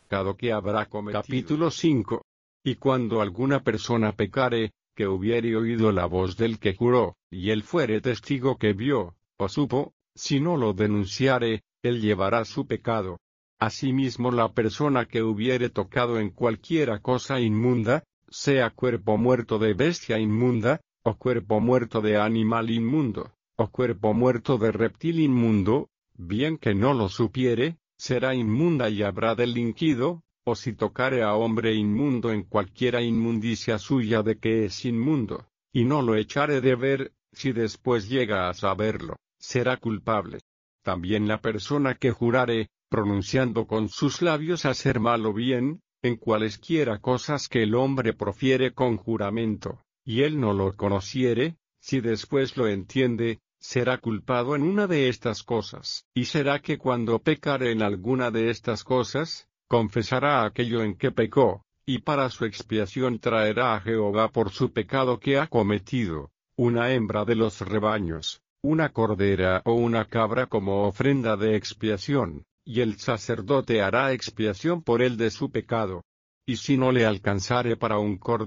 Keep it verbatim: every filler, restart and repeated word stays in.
pecado que habrá cometido. Capítulo cinco. Y cuando alguna persona pecare, que hubiere oído la voz del que juró, y él fuere testigo que vio, o supo, si no lo denunciare, él llevará su pecado. Asimismo la persona que hubiere tocado en cualquiera cosa inmunda, sea cuerpo muerto de bestia inmunda, o cuerpo muerto de animal inmundo, o cuerpo muerto de reptil inmundo, bien que no lo supiere, será inmunda y habrá delinquido, o si tocare a hombre inmundo en cualquiera inmundicia suya de que es inmundo, y no lo echare de ver, si después llega a saberlo, será culpable. También la persona que jurare, pronunciando con sus labios hacer mal o bien, en cualesquiera cosas que el hombre profiere con juramento, y él no lo conociere, si después lo entiende, será culpado en una de estas cosas. Y será que cuando pecare en alguna de estas cosas, confesará aquello en que pecó, y para su expiación traerá a Jehová por su pecado que ha cometido, una hembra de los rebaños, una cordera o una cabra como ofrenda de expiación, y el sacerdote hará expiación por él de su pecado. Y si no le alcanzare para un cordero,